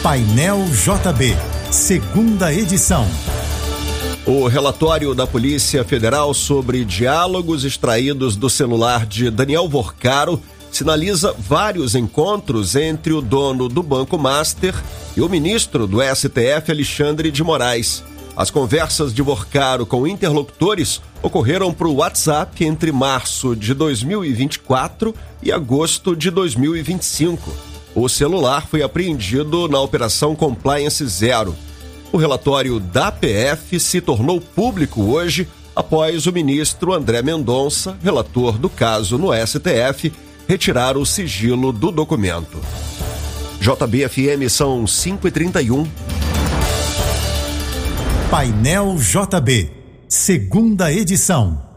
Painel JB, segunda edição. O relatório da Polícia Federal sobre diálogos extraídos do celular de Daniel Vorcaro sinaliza vários encontros entre o dono do Banco Master e o ministro do STF, Alexandre de Moraes. As conversas de Vorcaro com interlocutores ocorreram por WhatsApp entre março de 2024 e agosto de 2025. O celular foi apreendido na Operação Compliance Zero. O relatório da PF se tornou público hoje após o ministro André Mendonça, relator do caso no STF, retirar o sigilo do documento. JB-FM são 5h31. Painel JB, segunda edição.